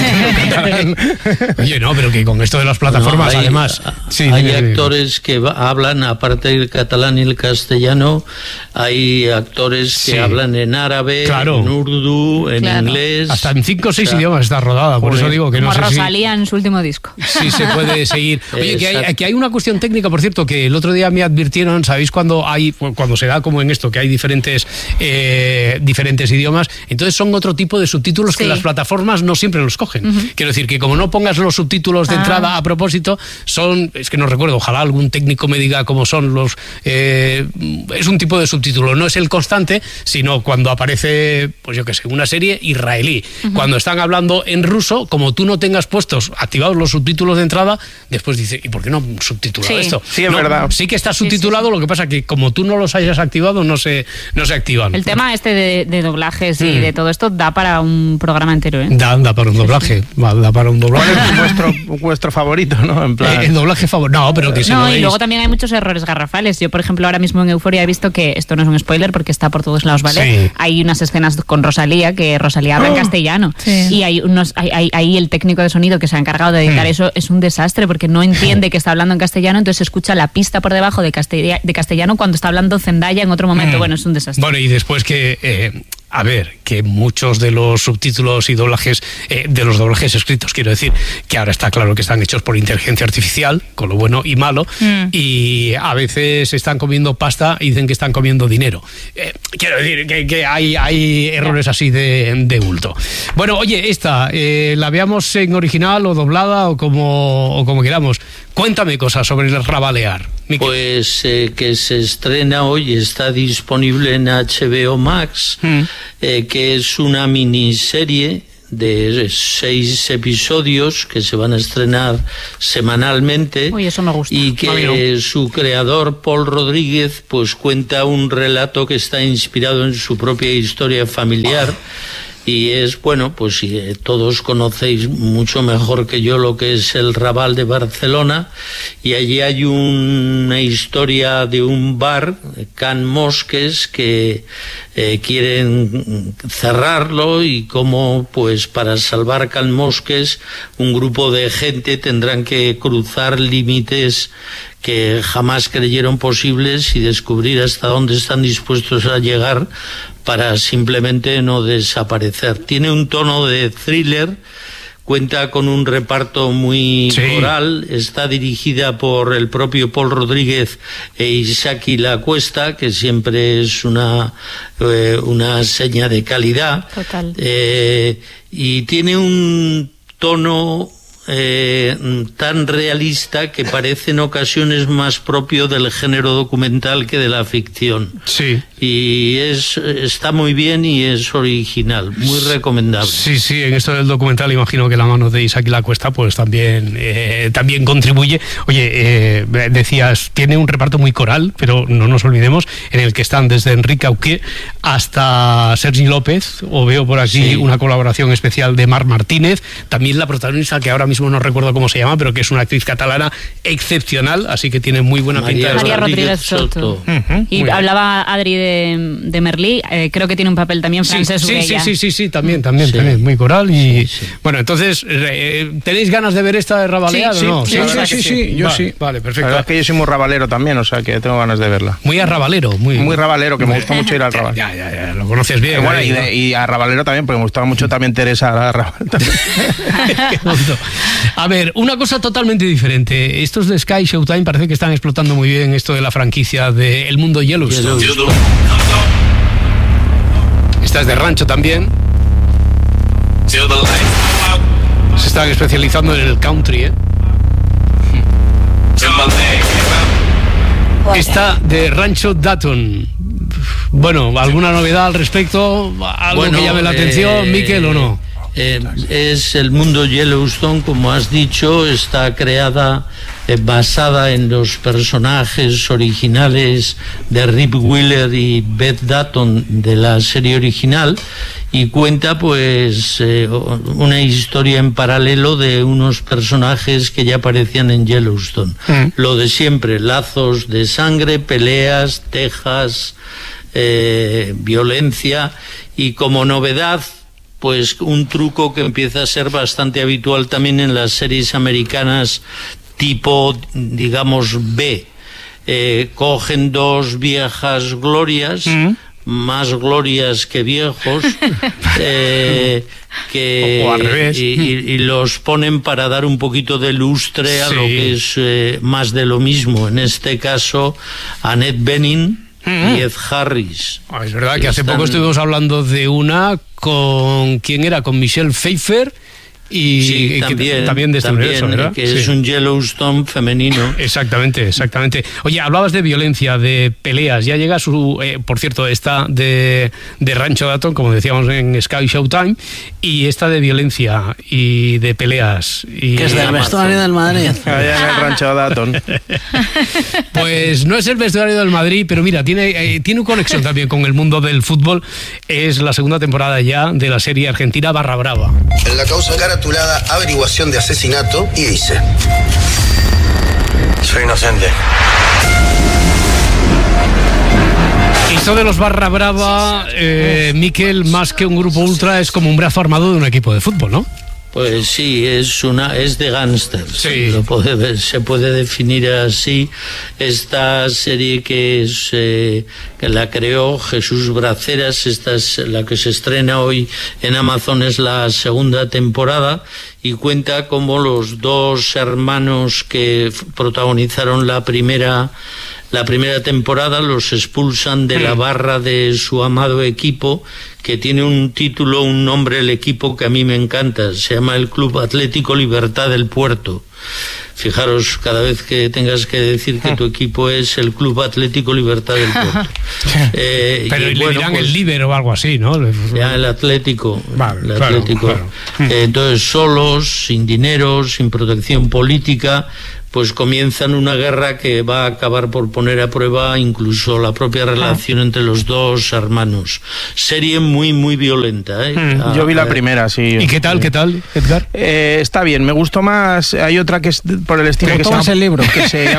Oye, no, pero que con esto de las plataformas, además... hay actores que hablan, aparte del catalán y el castellano, hay actores que hablan en árabe, en urdu, en inglés... Hasta en 5 o 6 idiomas está rodada, por eso digo que no sé como Rosalía en su último disco. Sí, se puede seguir. Oye, que hay una cuestión técnica, por cierto, que el otro día me advirtieron, ¿sabéis? Cuando se da como en esto, que hay diferentes idiomas, entonces son otro tipo de subtítulos que las plataformas no siempre los cogen. Quiero decir que como no pongas los subtítulos de entrada a propósito, es que no recuerdo, ojalá algún técnico me diga cómo son los... es un tipo de subtítulo, no es el constante, sino cuando aparece, pues yo qué sé, una serie israelí. Cuando están hablando en ruso, como tú no tengas activados los subtítulos de entrada, después dice, ¿y por qué no subtitulado esto? Sí, es verdad. Sí que está subtitulado, lo que pasa que como tú no los hayas activado, no se activan. El tema de doblajes y de todo esto da para un programa entero, ¿eh? Da para un doblaje. Da para un doblaje. ¿Cuál es vuestro favorito, no? En plan... el doblaje favorito. No, pero que si no, y luego también hay muchos errores garrafales. Yo, por ejemplo, ahora mismo en Euphoria he visto que, esto no es un spoiler porque está por todos lados, ¿vale? Sí. Hay unas escenas con Rosalía, que Rosalía habla en castellano. Sí. Y hay el técnico de sonido que se ha encargado de editar eso, es un desastre porque no entiende que está hablando en castellano, entonces se escucha la pista por debajo de castellano cuando está hablando Zendaya en otro momento. Bueno, es un desastre. Bueno, y después que... a ver, que muchos de los subtítulos y doblajes, de los doblajes escritos, quiero decir, que ahora está claro que están hechos por inteligencia artificial, con lo bueno y malo, y a veces están comiendo pasta y dicen que están comiendo dinero. Quiero decir que hay errores así de bulto. Bueno, oye, esta, la veamos en original o doblada o como queramos. Cuéntame cosas sobre el Rabalear. Pues que se estrena hoy, está disponible en HBO Max, que es una miniserie de 6 episodios que se van a estrenar semanalmente. Uy, eso me gusta. Y que su creador, Paul Rodríguez, pues cuenta un relato que está inspirado en su propia historia familiar. Y es, bueno, pues todos conocéis mucho mejor que yo lo que es el Raval de Barcelona, y allí hay una historia de un bar, Can Mosques, que quieren cerrarlo, y cómo, pues para salvar Can Mosques, un grupo de gente tendrán que cruzar límites que jamás creyeron posibles y descubrir hasta dónde están dispuestos a llegar para simplemente no desaparecer. Tiene un tono de thriller, cuenta con un reparto muy coral, está dirigida por el propio Paul Rodríguez e Isaki La Cuesta, que siempre es una seña de calidad. Total. Y tiene un tono tan realista que parece en ocasiones más propio del género documental que de la ficción. Sí. Y está muy bien y es original, muy recomendable. Sí, en esto del documental imagino que la mano de Isaac La Cuesta pues también contribuye. Oye, decías, tiene un reparto muy coral, pero no nos olvidemos, en el que están desde Enrique Auqué hasta Sergi López, o veo por aquí una colaboración especial de Mar Martínez, también la protagonista, que ahora mismo no recuerdo cómo se llama, pero que es una actriz catalana excepcional, así que tiene muy buena pinta. María Rodríguez Soto. Y hablaba Adri de Merlí, creo que tiene un papel también Francesc Uguella. Sí, también, muy coral. Y bueno, entonces, ¿tenéis ganas de ver esta de Rabaleado? Sí, yo sí. Vale, perfecto. La verdad es que yo soy muy rabalero también, o sea que tengo ganas de verla. Muy arrabalero, muy rabalero, que me gusta mucho ir al Raval. Ya, lo conoces bien. Bueno, y a rabalero también, porque me gustaba mucho también Teresa Raval. A ver, una cosa totalmente diferente. Estos de Sky Showtime parece que están explotando muy bien esto de la franquicia de El Mundo Yellowstone. Esta es de rancho también. Se están especializando en el country, ¿eh? Esta de Rancho Dayton. Bueno, ¿alguna novedad al respecto? ¿Algo que llame la atención, Miquel, o no? Es El Mundo Yellowstone, como has dicho, está creada basada en los personajes originales de Rip Wheeler y Beth Dutton de la serie original, y cuenta pues una historia en paralelo de unos personajes que ya aparecían en Yellowstone. Lo de siempre, lazos de sangre, peleas, tejas, violencia, y como novedad pues un truco que empieza a ser bastante habitual también en las series americanas tipo, digamos, B. Cogen dos viejas glorias, más glorias que viejos, o al revés. Y los ponen para dar un poquito de lustre a lo que es más de lo mismo. En este caso, Annette Bening y Ed Harris. Es verdad que hace poco estuvimos hablando de una con... ¿Quién era? Con Michelle Pfeiffer. Y también de este universo, ¿verdad? Que es un Yellowstone femenino. Exactamente. Oye, hablabas de violencia, de peleas. Ya llega por cierto, esta de Rancho Dayton, como decíamos en Sky Showtime, y esta de violencia y de peleas. Que es del vestuario del Madrid. Allá en el Rancho Dayton. Pues no es el vestuario del Madrid, pero mira, tiene una conexión también con el mundo del fútbol. Es la segunda temporada ya de la serie argentina Barra Brava. En la causa caratulada averiguación de asesinato, y dice: soy inocente. Esto de los Barra Brava, Miquel, más que un grupo ultra, es como un brazo armado de un equipo de fútbol, ¿no? Pues sí, es de gángsters. Sí. Se puede definir así. Esta serie que la creó Jesús Braceras, esta es la que se estrena hoy en Amazon, es la segunda temporada, y cuenta como los dos hermanos que protagonizaron la primera temporada los expulsan de la barra de su amado equipo, que tiene un título, un nombre, el equipo que a mí me encanta, se llama el Club Atlético Libertad del Puerto. Fijaros, cada vez que tengas que decir que tu equipo es el Club Atlético Libertad del Puerto. Pero le dirán pues, el Liber o algo así, ¿no? Ya, el Atlético. Vale, el Atlético. Claro. Entonces, solos, sin dinero, sin protección política, pues comienzan una guerra que va a acabar por poner a prueba incluso la propia relación entre los dos hermanos. Serie muy, muy violenta, ¿eh? Yo vi la primera, sí. ¿Y qué tal, Edgar? Está bien, me gustó más. Hay otra que es por el estilo que se llama el libro,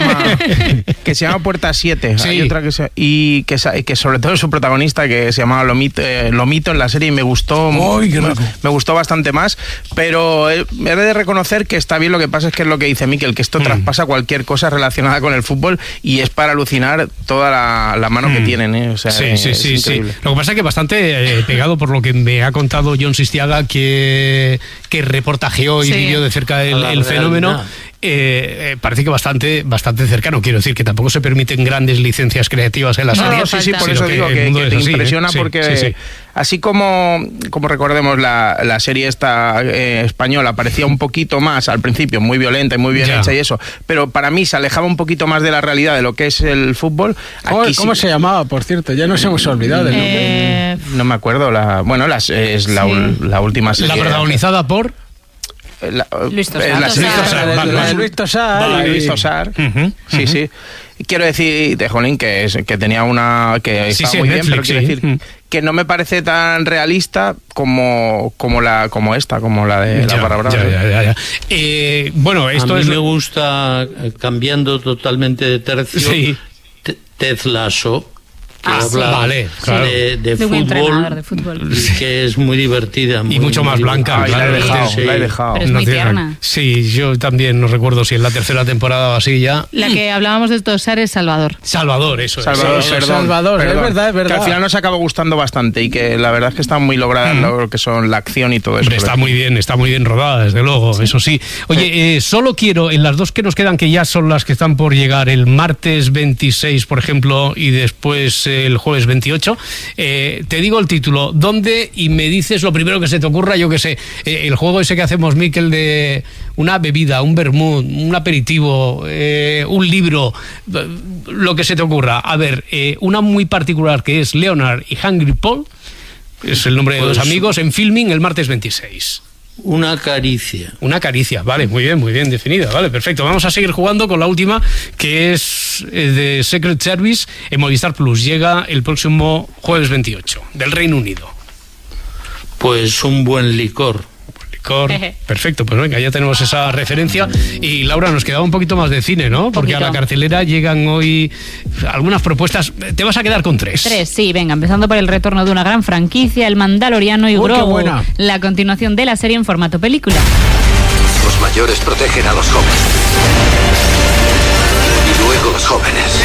que se llama Puerta 7. Sí. Hay otra que sobre todo su protagonista, que se llamaba Lomito en la serie, y me gustó. Me gustó bastante más, pero he de reconocer que está bien. Lo que pasa es que es lo que dice Miquel, que esto traspasa cualquier cosa relacionada con el fútbol, y es para alucinar toda la mano que tienen, ¿eh? O sea, sí. Increíble. Lo que pasa es que bastante pegado, por lo que me ha contado John Sistiaga, que reportajeó y vivió de cerca el fenómeno. Parece que bastante cercano. Quiero decir que tampoco se permiten grandes licencias creativas en la serie. Sí, por eso digo que te impresiona, porque así como recordemos la serie esta española parecía un poquito más al principio muy violenta y muy bien hecha y eso, pero para mí se alejaba un poquito más de la realidad de lo que es el fútbol. ¿Cómo se llamaba, por cierto? Ya nos hemos olvidado del nombre. No me acuerdo. Es la última serie. La protagonizada por Luis Tosar. Luis Tosar. Sí. Quiero decir, Jolín, que tenía una que estaba muy bien, pero quiero decir que no me parece tan realista como la de la Barra Brava. Bueno, esto a mí me gusta, cambiando totalmente de tercio, Ted Lasso. que habla de fútbol, que es muy divertida. Y mucho más blanca. La he dejado. Pero es muy tierna. Sí, yo también no recuerdo si en la tercera temporada o así ya. La que hablábamos de Tosar es Salvador. Salvador, eso Salvador, es. Salvador. Es verdad. Que al final nos acabó gustando bastante y que la verdad es que está muy lograda lo que son la acción y todo eso. Está muy bien rodada, desde luego, eso sí. Oye, solo quiero, en las dos que nos quedan, que ya son las que están por llegar, el martes 26, por ejemplo, y después el jueves 28, te digo el título, ¿dónde? Y me dices lo primero que se te ocurra, yo que sé, el juego ese que hacemos, Miquel, de una bebida, un vermut, un aperitivo, un libro, lo que se te ocurra. A ver, una muy particular que es Leonard y Hungry Paul, es el nombre de dos amigos, en Filming el martes 26. Una caricia. Una caricia, vale, muy bien definida, vale, perfecto. Vamos a seguir jugando con la última, que es de Secret Service en Movistar Plus. Llega el próximo jueves 28, del Reino Unido. Pues un buen licor. Perfecto, pues venga, ya tenemos esa referencia. Y Laura, nos quedaba un poquito más de cine, ¿no? Porque a la cartelera llegan hoy algunas propuestas. Te vas a quedar con 3. 3, sí, venga, empezando por el retorno de una gran franquicia, El Mandaloriano y Grogu, la continuación de la serie en formato película. Los mayores protegen a los jóvenes y luego los jóvenes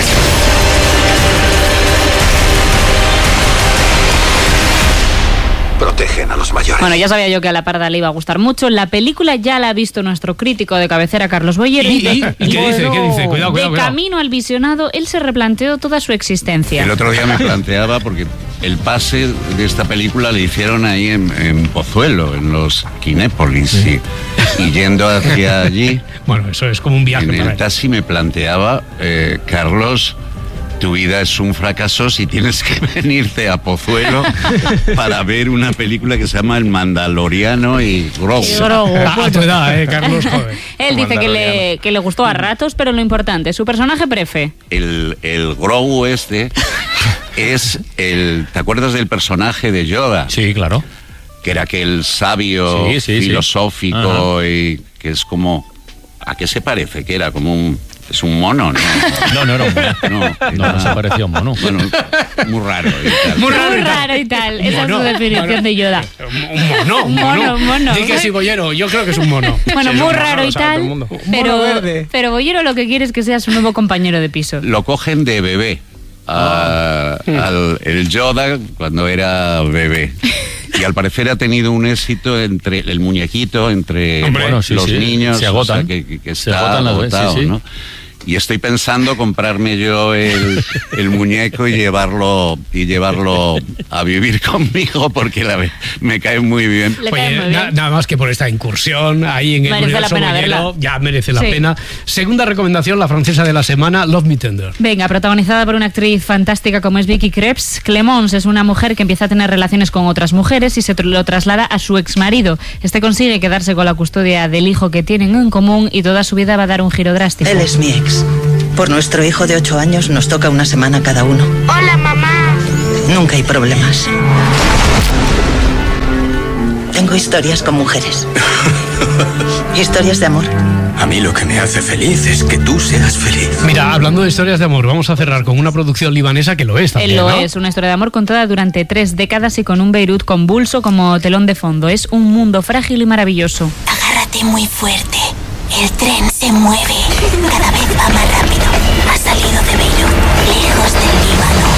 protegen a los mayores. Bueno, ya sabía yo que a la parda le iba a gustar mucho. La película ya la ha visto nuestro crítico de cabecera, Carlos Boyer. ¿Y qué dice? Cuidado. Camino al visionado, él se replanteó toda su existencia. El otro día me planteaba, porque el pase de esta película le hicieron ahí en Pozuelo, en los Kinépolis, y yendo hacia allí... Bueno, eso es como un viaje. En el taxi me planteaba, Carlos... Tu vida es un fracaso si tienes que venirte a Pozuelo para ver una película que se llama El Mandaloriano y Grogu. A tu edad, Carlos, joder. Él dice que le gustó a ratos, pero lo importante, su personaje prefe. El Grogu este es el... ¿Te acuerdas del personaje de Yoda? Sí, claro. Que era aquel sabio filosófico y que es como... ¿A qué se parece? Que era como un... Es un mono, ¿no? No era un mono. No se parecía un mono. Bueno, muy raro y tal. Muy raro y tal. Esa es su definición de Yoda. Un mono. Di que sí, Boyero. Yo creo que es un mono. Bueno, muy raro y tal. Pero Boyero lo que quiere es que sea su nuevo compañero de piso. Lo cogen de bebé. El Yoda cuando era bebé. Y al parecer ha tenido un éxito entre el muñequito, entre los niños. Se agotan. O sea, que está agotado, ¿no? Y estoy pensando comprarme yo el muñeco y llevarlo a vivir conmigo porque me cae muy bien. Oye, nada más que por esta incursión ahí en el universo Boyero, ya merece la pena. Segunda recomendación, la francesa de la semana, Love Me Tender. Venga, protagonizada por una actriz fantástica como es Vicky Krieps, Clemence es una mujer que empieza a tener relaciones con otras mujeres y se lo traslada a su exmarido. Este consigue quedarse con la custodia del hijo que tienen en común y toda su vida va a dar un giro drástico. Él es mi ex. Por nuestro hijo de 8 años nos toca una semana cada uno. Hola, mamá. Nunca hay problemas. Tengo historias con mujeres. Historias de amor. A mí lo que me hace feliz es que tú seas feliz. Mira, hablando de historias de amor, vamos a cerrar con una producción libanesa que lo es también, ¿no? Es una historia de amor contada durante 3 décadas y con un Beirut convulso como telón de fondo. Es un mundo frágil y maravilloso. Agárrate muy fuerte. El tren se mueve. Cada vez va más rápido. Ha salido de Beirut, lejos del Líbano.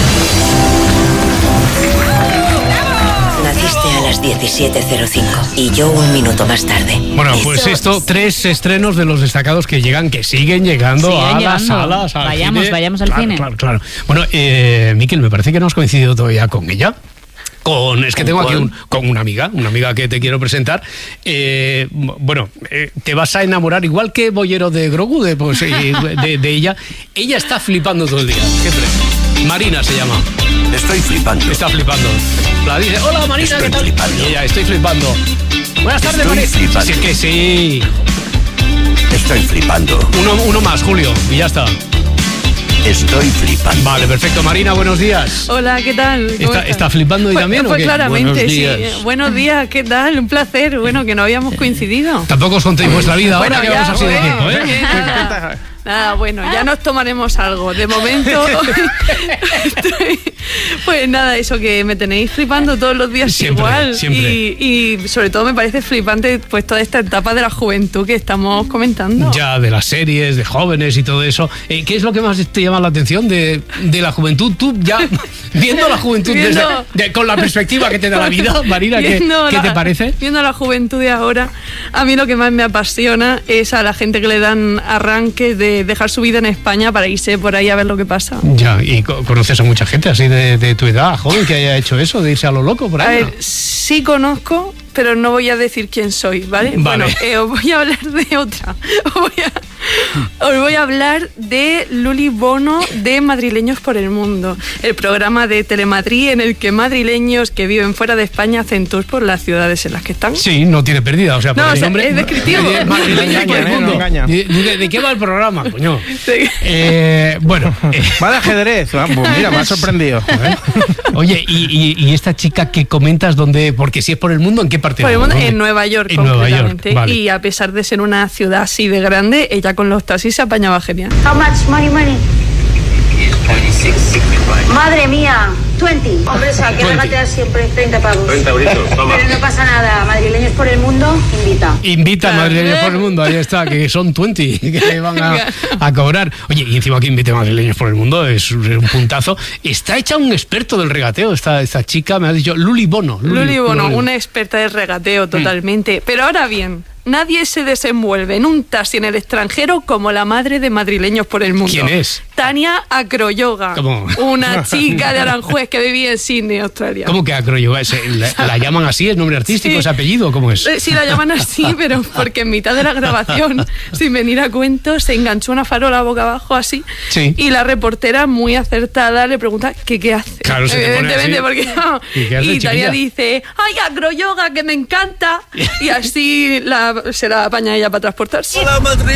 Naciste a las 17:05 y yo un minuto más tarde. Bueno, pues esto, 3 estrenos de los destacados que siguen llegando a las salas. Vayamos al cine. Claro. Bueno, Miquel, me parece que no has coincidido todavía con ella. Es que tengo aquí con una amiga que te quiero presentar. Te vas a enamorar, igual que Boyero de Grogu, de ella. Ella está flipando todo el día, siempre. Marina se llama. Estoy flipando. Está flipando. La dice, hola Marina, ¿qué tal? Flipando. Y ella, estoy flipando. Buenas tardes, Marina. Flipando. Sí, que sí. Estoy flipando. Uno más, Julio, y ya está. Estoy flipando. Vale, perfecto. Marina, buenos días. Hola, ¿qué tal? ¿Está flipando hoy también o qué? Claramente, buenos días. Sí. Buenos días, ¿qué tal? Un placer. Bueno, que no habíamos coincidido. Tampoco os contéis vuestra vida ahora que vamos así de tiempo, ¿eh? Nada, bueno, ya nos tomaremos algo. De momento Pues nada, eso que me tenéis flipando todos los días siempre, igual. Siempre. Y sobre todo me parece flipante pues toda esta etapa de la juventud que estamos comentando. Ya, de las series, de jóvenes y todo eso. ¿Qué es lo que más te llama la atención de la juventud? Tú ya viendo la juventud con la perspectiva que te da la vida, Marina, ¿qué te parece? Viendo la juventud de ahora, a mí lo que más me apasiona es a la gente que le dan arranque de dejar su vida en España para irse por ahí a ver lo que pasa. Ya, y conoces a mucha gente así de tu edad, joven, que haya hecho eso, de irse a lo loco por ahí. A ver, sí conozco, pero no voy a decir quién soy, ¿vale? Bueno, os voy a hablar de otra. Os voy a hablar de Luli Bono de Madrileños por el Mundo, el programa de Telemadrid en el que madrileños que viven fuera de España hacen tours por las ciudades en las que están. Sí, no tiene pérdida, o sea, por el nombre, es descriptivo. Madrileños por el Mundo. ¿De qué va el programa, coño? Bueno. Va de ajedrez, pues mira, me ha sorprendido. Oye, y esta chica que comentas, ¿dónde? Porque si es por el mundo, ¿en qué parte? Por el mundo, en Nueva York, concretamente. Vale. Y a pesar de ser una ciudad así de grande, ella con los taxis se apañaba genial. How much money? Madre mía, 20. Hombre, o sea, que van a tener siempre 30 pavos. 30 euritos, toma. Pero no pasa nada, Madrileños por el Mundo, invita. Madrileños por el Mundo, ahí está, que son 20 que le van a cobrar. Oye, y encima que invite Madrileños por el Mundo es un puntazo. Está hecha un experto del regateo, esta chica, me ha dicho, Luli Bono. Luli Bono, una experta del regateo totalmente. Pero ahora bien, nadie se desenvuelve en un taxi en el extranjero como la madre de Madrileños por el Mundo. ¿Quién es? Tania Acroyoga. ¿Cómo? Una chica de Aranjuez que vivía en Sydney, Australia. ¿Cómo que Acroyoga? ¿La llaman así? ¿Es nombre artístico? Sí. ¿Es apellido? ¿Cómo es? Sí, la llaman así, pero porque en mitad de la grabación, sin venir a cuento, se enganchó una farola boca abajo así. Sí. Y la reportera, muy acertada, le pregunta ¿qué hace? Claro, se evidentemente, porque no. Y Tania dice, ¡ay, Acroyoga, que me encanta! Y así se la apaña ella para transportarse. ¡Hola, Madrid!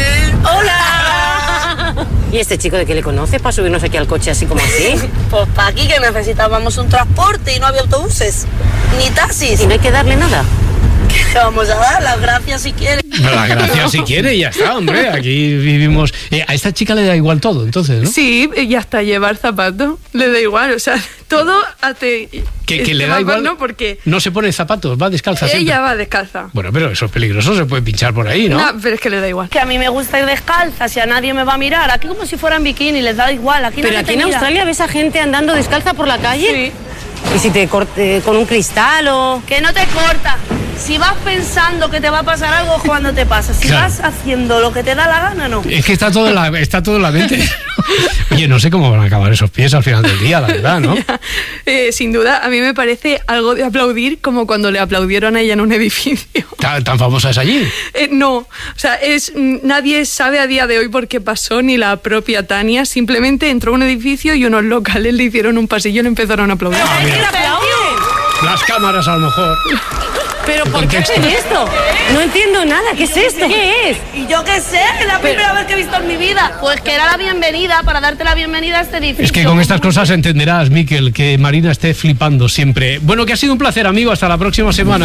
¡Hola! ¿Y este chico de qué le conoces para subirnos aquí al coche así como así? Pues para aquí que necesitábamos un transporte y no había autobuses, ni taxis. ¿Y no hay que darle nada? ¿Qué vamos a dar? Las gracias si quiere. Las gracias si quiere y ya está, hombre. Aquí vivimos. A esta chica le da igual todo, entonces, ¿no? Sí, y hasta llevar zapatos le da igual, o sea, todo hace. Que le da igual. ¿No? Porque no se pone zapatos, va descalza ella siempre. Va descalza. Bueno, pero eso es peligroso, se puede pinchar por ahí, ¿no? No, pero es que le da igual. Que a mí me gusta ir descalza, si a nadie me va a mirar. Aquí como si fuera en bikini, les da igual. Aquí pero aquí en Australia ves a gente andando descalza por la calle. Sí. ¿Y si te corte con un cristal o...? Que no te corta. Si vas pensando que te va a pasar algo, cuando te pasa. Si vas haciendo lo que te da la gana, no. Es que está todo en la mente. Oye, no sé cómo van a acabar esos pies al final del día, la verdad, ¿no? Sin duda, a mí me parece algo de aplaudir como cuando le aplaudieron a ella en un edificio. ¿Tan famosa es allí? No, o sea, nadie sabe a día de hoy por qué pasó, ni la propia Tania. Simplemente entró a un edificio y unos locales le hicieron un pasillo y le empezaron a aplaudir. Las cámaras, a lo mejor. ¿Pero por qué hacen esto? No entiendo nada. ¿Qué es esto? ¿Qué es? Y yo qué sé, es la primera vez que he visto en mi vida. Pues que era la bienvenida, para darte la bienvenida a este edificio. Es que con estas cosas entenderás, Miquel, que Marina esté flipando siempre. Bueno, que ha sido un placer, amigo. Hasta la próxima semana.